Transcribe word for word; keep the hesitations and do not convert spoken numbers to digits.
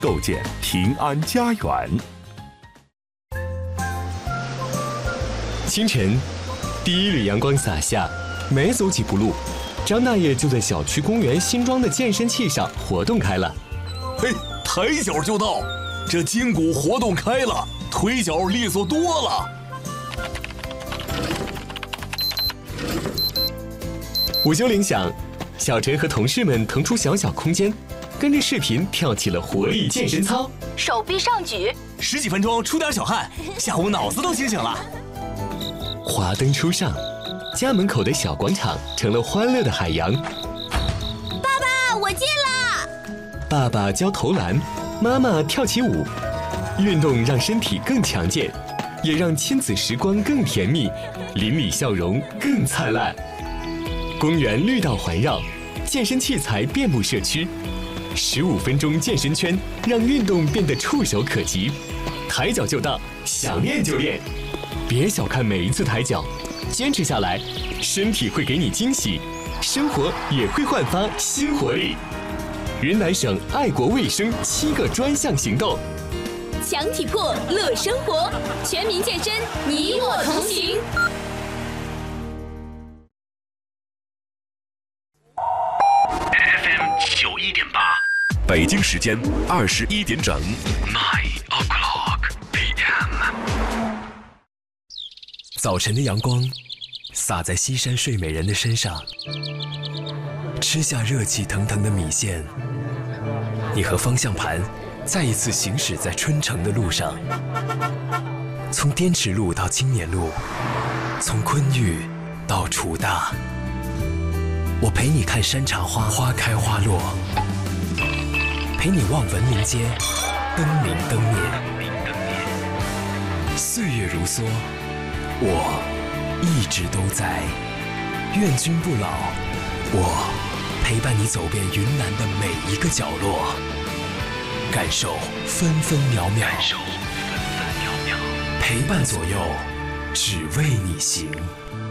构建平安家园。 清晨，第一缕阳光洒下，没走几步路，张大爷就在小区公园新装的健身器上活动开了。 嘿，抬脚就到，这筋骨活动开了，腿脚利索多了。 午休铃响，小陈和同事们腾出小小空间，跟着视频跳起了活力健身操， 手臂上举， 十几分钟出点小汗，下午脑子都清醒了。 华灯初上，家门口的小广场成了欢乐的海洋。 爸爸，我进了。 爸爸教投篮，妈妈跳起舞，运动让身体更强健，也让亲子时光更甜蜜，邻里笑容更灿烂。公园绿道环绕，健身器材遍布社区，十五分钟健身圈让运动变得触手可及，抬脚就到，想练就练。别小看每一次抬脚，坚持下来，身体会给你惊喜，生活也会焕发新活力。云南省爱国卫生七个专项行动， 强体魄乐生活，全民健身，你我同行。 F M 九一点八，北京时间二十一点整 ，nine o'clock p m。 早晨的阳光洒在西山睡美人的身上，吃下热气腾腾的米线，你和方向盘再一次行驶在春城的路上，从滇池路到青年路，从昆玉到楚大。我陪你看山茶花花开花落，陪你望文明街灯明灯灭。岁月如梭，我一直都在。愿君不老，我陪伴你走遍云南的每一个角落，感受分分秒秒，感受分分秒秒，陪伴左右，只为你行。